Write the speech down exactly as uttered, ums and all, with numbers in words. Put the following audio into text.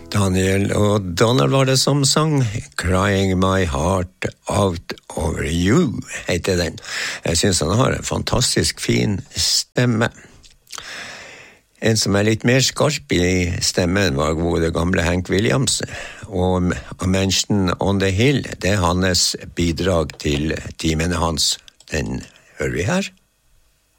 Daniel og Donald var det som sang Crying My Heart Out Over You, heter den. Jeg synes han har en fantastisk fin stemme. En som er litt mer skarp i stemmen var gode gamle Hank Williams, og A Mansion on the Hill, det er hans bidrag til timene hans. Den hører vi her.